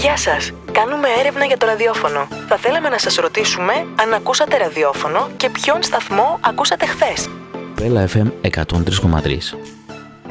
Γεια σας! Κάνουμε έρευνα για το ραδιόφωνο. Θα θέλαμε να σας ρωτήσουμε αν ακούσατε ραδιόφωνο και ποιον σταθμό ακούσατε χθες. Πέλα FM 103,3.